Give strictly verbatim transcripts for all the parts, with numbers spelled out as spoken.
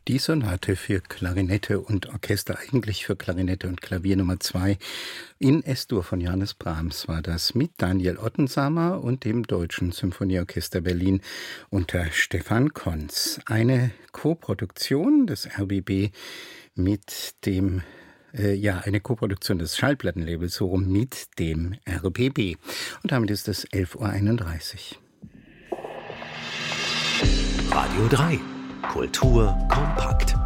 Die Sonate für Klarinette und Orchester, eigentlich für Klarinette und Klavier Nummer zwei in S-Dur von Johannes Brahms war das, mit Daniel Ottensamer und dem Deutschen Symphonieorchester Berlin unter Stefan Konz. Eine Koproduktion des R B B mit dem äh, ja, eine Koproduktion des Schallplattenlabels so rum mit dem R B B. Und damit ist es elf Uhr einunddreißig. Radio drei. Kultur kompakt.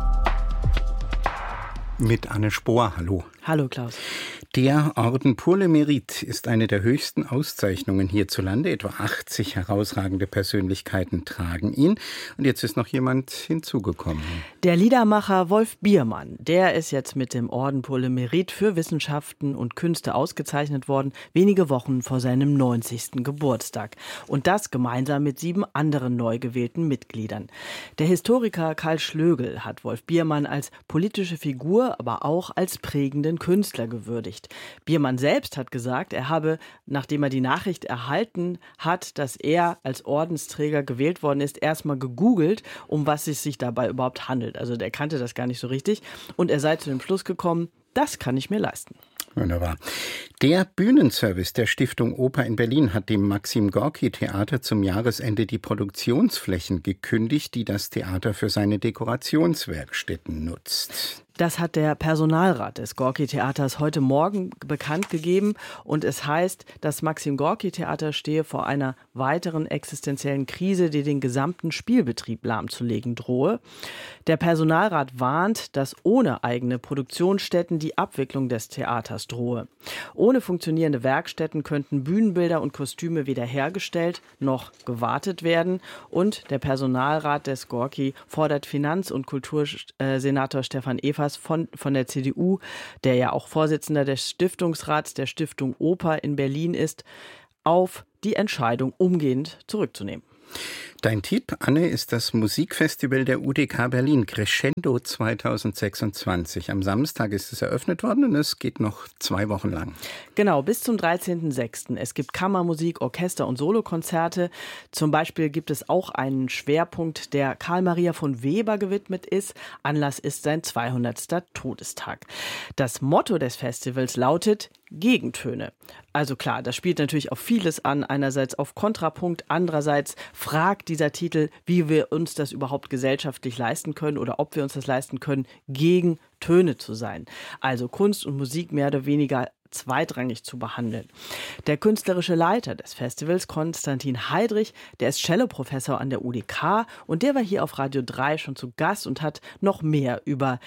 Mit Anne Spohr, hallo. Hallo Klaus. Der Orden Pour le Mérite ist eine der höchsten Auszeichnungen hierzulande. Etwa achtzig herausragende Persönlichkeiten tragen ihn. Und jetzt ist noch jemand hinzugekommen. Der Liedermacher Wolf Biermann, der ist jetzt mit dem Orden Pour le Mérite für Wissenschaften und Künste ausgezeichnet worden, wenige Wochen vor seinem neunzigsten Geburtstag. Und das gemeinsam mit sieben anderen neu gewählten Mitgliedern. Der Historiker Karl Schlögl hat Wolf Biermann als politische Figur, aber auch als prägenden Künstler gewürdigt. Biermann selbst hat gesagt, er habe, nachdem er die Nachricht erhalten hat, dass er als Ordensträger gewählt worden ist, erstmal gegoogelt, um was es sich dabei überhaupt handelt. Also der kannte das gar nicht so richtig und er sei zu dem Schluss gekommen, das kann ich mir leisten. Wunderbar. Der Bühnenservice der Stiftung Oper in Berlin hat dem Maxim-Gorki-Theater zum Jahresende die Produktionsflächen gekündigt, die das Theater für seine Dekorationswerkstätten nutzt. Das hat der Personalrat des Gorki-Theaters heute Morgen bekannt gegeben. Und es heißt, das Maxim-Gorki-Theater stehe vor einer weiteren existenziellen Krise, die den gesamten Spielbetrieb lahmzulegen drohe. Der Personalrat warnt, dass ohne eigene Produktionsstätten die Abwicklung des Theaters drohe. Ohne funktionierende Werkstätten könnten Bühnenbilder und Kostüme weder hergestellt noch gewartet werden. Und der Personalrat des Gorki fordert Finanz- und Kultursenator Stefan Evers Von, von der C D U, der ja auch Vorsitzender des Stiftungsrats der Stiftung Oper in Berlin ist, auf, die Entscheidung umgehend zurückzunehmen. Dein Tipp, Anne, ist das Musikfestival der U D K Berlin, Crescendo zweitausendsechsundzwanzig. Am Samstag ist es eröffnet worden und es geht noch zwei Wochen lang. Genau, bis zum dreizehnten sechsten Es gibt Kammermusik, Orchester- und Solokonzerte. Zum Beispiel gibt es auch einen Schwerpunkt, der Karl Maria von Weber gewidmet ist. Anlass ist sein zweihundertster Todestag. Das Motto des Festivals lautet Gegentöne. Also klar, das spielt natürlich auf vieles an. Einerseits auf Kontrapunkt, andererseits fragt dieser Titel, wie wir uns das überhaupt gesellschaftlich leisten können oder ob wir uns das leisten können, gegen Töne zu sein. Also Kunst und Musik mehr oder weniger zweitrangig zu behandeln. Der künstlerische Leiter des Festivals, Konstantin Heidrich, der ist Celloprofessor an der U D K und der war hier auf Radio drei schon zu Gast und hat noch mehr über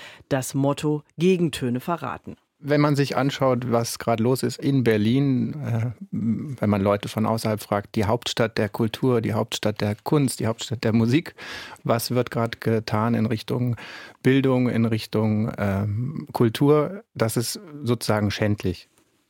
das Motto Gegentöne verraten. Wenn man sich anschaut, was gerade los ist in Berlin, äh, wenn man Leute von außerhalb fragt, die Hauptstadt der Kultur, die Hauptstadt der Kunst, die Hauptstadt der Musik, was wird gerade getan in Richtung Bildung, in Richtung ähm, Kultur, das ist sozusagen schändlich.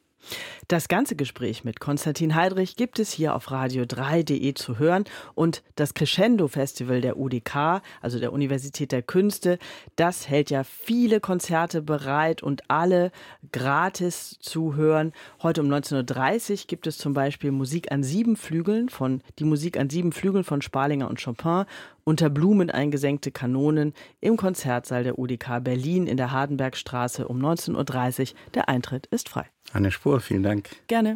Das ganze Gespräch mit Konstantin Heidrich gibt es hier auf radio drei punkt de zu hören und das Crescendo-Festival der U D K, also der Universität der Künste, das hält ja viele Konzerte bereit und alle gratis zu hören. Heute um neunzehn Uhr dreißig gibt es zum Beispiel Musik an sieben Flügeln von, die Musik an sieben Flügeln von Sparlinger und Chopin, unter Blumen eingesenkte Kanonen im Konzertsaal der U D K Berlin in der Hardenbergstraße um neunzehn Uhr dreißig. Der Eintritt ist frei. Anne Spohr, vielen Dank. Gerne.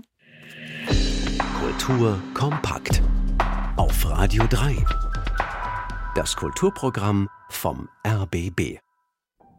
Kultur kompakt. Auf Radio drei. Das Kulturprogramm vom R B B.